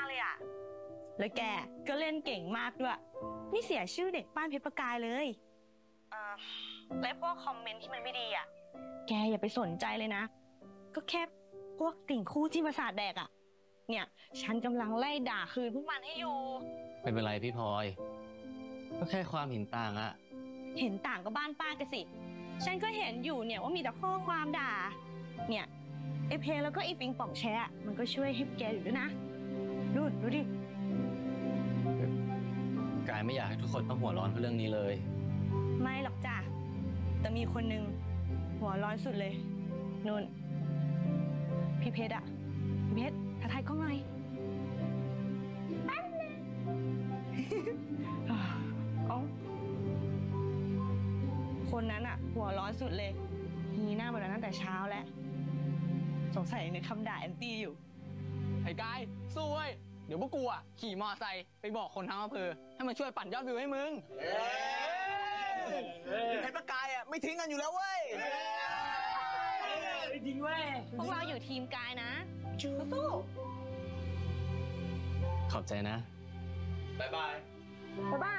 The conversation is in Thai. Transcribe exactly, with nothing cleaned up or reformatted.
เลยอ่ะแล้วแกก็เล่นเก่งมากด้วยนี่เสียชื่อเด็กบ้านเพชรประกายเลยเออและพวกคอมเมนต์ที่มันไม่ดีอ่ะแกอย่าไปสนใจเลยนะก็แค่พวกติ่งคู่จิ้มประสาทแดกอ่ะเนี่ยฉันกำลังไล่ด่าคืนพวกมันให้อยู่ไม่เป็นไรพี่พลอยก็แค่ความเห็นต่างอะเห็นต่างก็บ้านป้ากันสิฉันก็เห็นอยู่เนี่ยว่ามีแต่ข้อความด่าเนี่ยไอเพลแล้วก็ไอปิงป่องแชร์มันก็ช่วยให้แกอยู่ด้วยนะดูดูดิกายไม่อยากให้ทุกคนต้องหัวร้อนเพราะเรื่องนี้เลยไม่หรอกจ้ะแต่มีคนหนึ่งหัวร้อนสุดเลยนุ่นพี่เพชรอะพี่เพชรถ่ายถ่ายกล้องหน่อยแป๊บนึงอ๋อคนนั้นอะหัวร้อนสุดเลยมีหน้าแบบนั้นตั้งแต่เช้าแล้วสงสัยในคำด่าแอนตี้อยู่ไอ้กายสู้เว้ยเดี๋ยวพวกกูอ่ะขี่มอไซค์ไปบอกคนทั้งอำเภอให้มันช่วยปั่นยอดวิวให้มึงไอ้ประกายอ่ะไม่ทิ้งกันอยู่แล้วเว้ยจริงเว้ยพวกเราอยู่ทีมกายนะสู้ขอบใจนะบ๊ายบายบ๊ายบาย